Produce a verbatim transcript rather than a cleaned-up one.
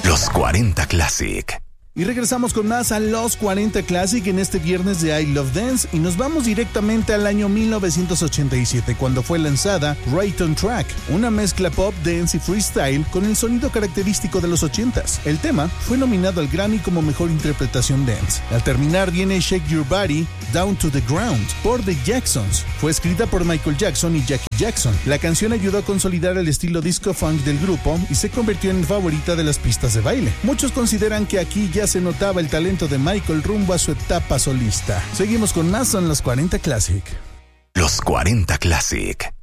Los cuarenta Classic. Y regresamos con más a Los cuarenta Classic en este viernes de I Love Dance y nos vamos directamente al año mil novecientos ochenta y siete cuando fue lanzada Right on Track, una mezcla pop, dance y freestyle con el sonido característico de los ochentas. El tema fue nominado al Grammy como mejor interpretación dance. Al terminar viene Shake Your Body, Down to the Ground por The Jacksons. Fue escrita por Michael Jackson y Jackie Jackson. La canción ayudó a consolidar el estilo disco funk del grupo y se convirtió en favorita de las pistas de baile. Muchos consideran que aquí ya se notaba el talento de Michael rumbo a su etapa solista. Seguimos con más en Los cuarenta Classic. Los cuarenta Classic.